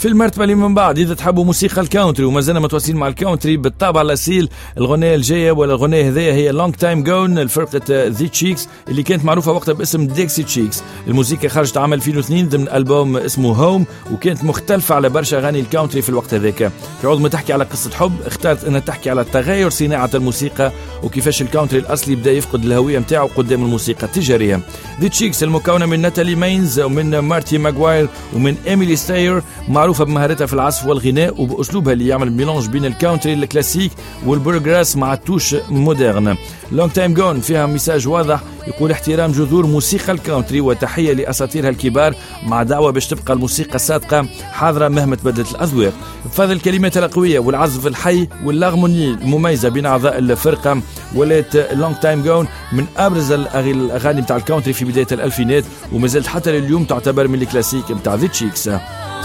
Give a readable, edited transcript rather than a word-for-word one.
في المرتبة اللي من بعد إذا تحبوا موسيقى الكاونتري وما زلنا متواصلين مع الكاونتري بالطابع الأصيل، الغنية الجاية ولا الغنية هذيا هي لونج تايم جون الفرقة ذا تشيكس اللي كانت معروفة وقتها باسم ديكسي تشيكس. الموسيقى خرجت عام 2002 ضمن ألبوم اسمه هوم وكانت مختلفة على برشا أغاني الكاونتري في الوقت هذاك. في عوض ما تحكي على قصة حب اختارت أنها تحكي على تغير صناعة الموسيقى وكيفاش الكاونتري الأصلي بدأ يفقد الهوية متاعه قدام الموسيقى التجارية. ذا تشيكس المكونة من ناتالي ماينز ومن مارتي ماغواير ومن إيميلي ستاير، معروفة بمهارتها في العزف والغناء وبأسلوبها اللي يعمل ميلانج بين الكاونتري الكلاسيك والبورغراس مع التوش مودرن. لونج تايم جون فيها ميساج واضح يقول احترام جذور موسيقى الكاونتري وتحية لأساطيرها الكبار مع دعوة باش تبقى الموسيقى الصادقة حاضرة مهما تبدلت الأذواق. بفضل الكلمات القوية والعزف الحي واللارموني المميزة بين أعضاء الفرقة ولات لونج تايم جون من أبرز الأغاني متاع الكاونتري في بداية الألفينات وما زالت حتى اليوم تعتبر من الكلاسيك متاع ذا تشيكس.